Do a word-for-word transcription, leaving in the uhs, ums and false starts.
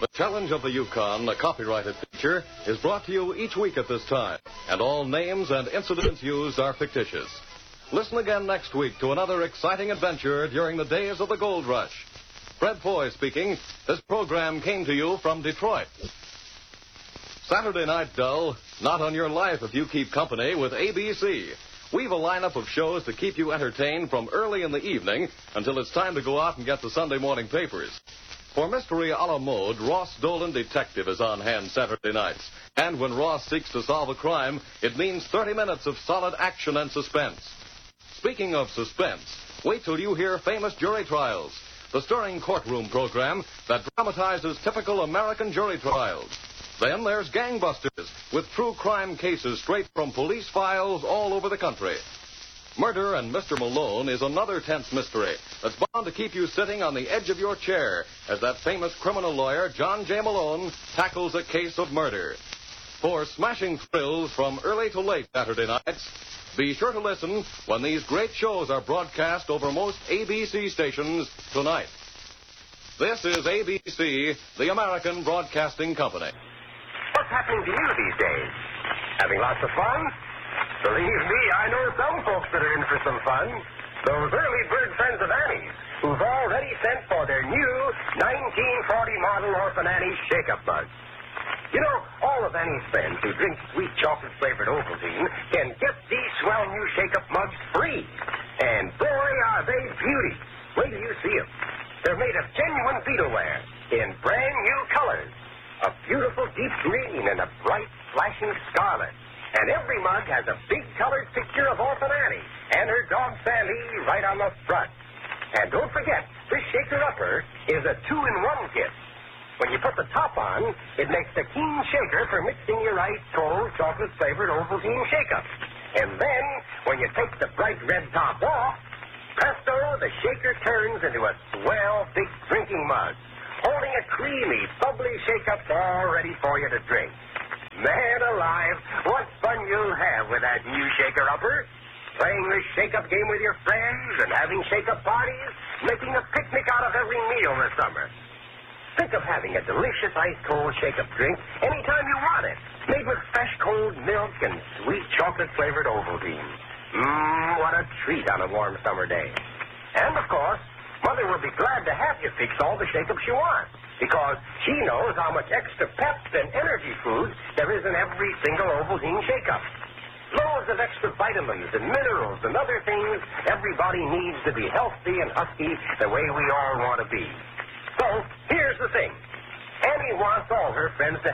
The Challenge of the Yukon, a copyrighted feature, is brought to you each week at this time, and all names and incidents used are fictitious. Listen again next week to another exciting adventure during the days of the gold rush. Fred Foy speaking. This program came to you from Detroit. Saturday Night Dull, not on your life if you keep company with A B C. We've a lineup of shows to keep you entertained from early in the evening until it's time to go out and get the Sunday morning papers. For Mystery a la mode, Ross Dolan Detective is on hand Saturday nights. And when Ross seeks to solve a crime, it means thirty minutes of solid action and suspense. Speaking of suspense, wait till you hear Famous Jury Trials, the stirring courtroom program that dramatizes typical American jury trials. Then there's Gangbusters, with true crime cases straight from police files all over the country. Murder and Mister Malone is another tense mystery that's bound to keep you sitting on the edge of your chair as that famous criminal lawyer, John J. Malone, tackles a case of murder. For smashing thrills from early to late Saturday nights, be sure to listen when these great shows are broadcast over most A B C stations tonight. This is A B C, the American Broadcasting Company. What's happening to you these days? Having lots of fun? Believe me, I know some folks that are in for some fun. Those early bird friends of Annie's, who've already sent for their new nineteen forty model Orphan Annie's Shake-Up mugs. You know, all of Annie's friends who drink sweet chocolate-flavored Ovaltine can get these swell new Shake-Up mugs free. And boy, are they beauties. Wait till you see them. They're made of genuine beetleware in brand new colors. A beautiful deep green and a bright flashing scarlet. And every mug has a big colored picture of Orphan Annie and her dog Sally right on the front. And don't forget, this shaker-upper is a two-in-one kit. When you put the top on, it makes the keen shaker for mixing your ice-cold chocolate-flavored Ovaltine Shake-Up. And then, when you take the bright red top off, presto, the shaker turns into a swell big drinking mug, holding a creamy, bubbly Shake-Up all ready for you to drink. Man alive, what fun you'll have with that new shaker-upper. Playing this Shake-Up game with your friends and having Shake-Up parties, making a picnic out of every meal this summer. Think of having a delicious ice-cold Shake-Up drink anytime you want it, made with fresh cold milk and sweet chocolate-flavored Ovaltine. Mmm, what a treat on a warm summer day. And, of course, Mother will be glad to have you fix all the Shake-Ups you want, because she knows how much extra pep and energy food there is in every single Ovaltine Shake-Up. Loads of extra vitamins and minerals and other things everybody needs to be healthy and husky the way we all want to be. So, here's the thing. Annie wants all her friends to